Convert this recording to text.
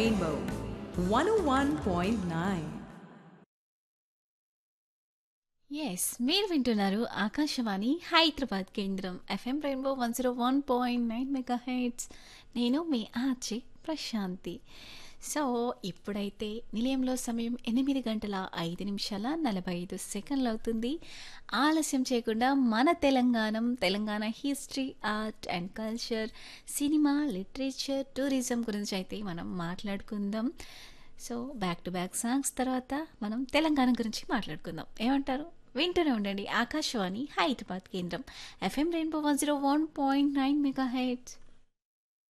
Rainbow 101.9. మీరు వింటున్నారు ఆకాశవాణి హైదరాబాద్ కేంద్రం ఎఫ్ఎం రెయిన్బో 101.9 మెగా హెడ్స్. నేను మీ ఆర్జే ప్రశాంతి. సో ఇప్పుడైతే నిలయంలో సమయం 8:05:45 అవుతుంది. ఆలస్యం చేయకుండా మన Telangana history, art and culture, cinema, literature, tourism గురించి అయితే మనం మాట్లాడుకుందాం. So back to back songs తర్వాత మనం తెలంగాణ గురించి మాట్లాడుకుందాం. ఏమంటారు? వింటూనే ఉండండి ఆకాశవాణి హైదరాబాద్ కేంద్రం ఎఫ్ఎం రెయిన్బో 101.9 మెగా హెడ్స్.